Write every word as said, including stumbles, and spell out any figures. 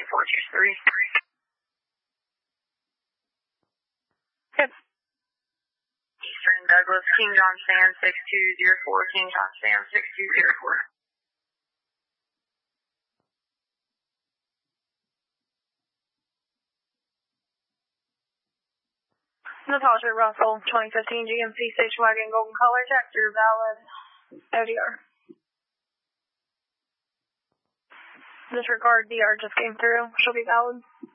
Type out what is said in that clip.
two four two three. Good. Eastern Douglas, King John Stan six two zero four, King John Stan six two zero four. Natasha Russell, twenty fifteen G M C station wagon, golden color, texture, valid, O D R. Disregard D R just came through, she'll be valid.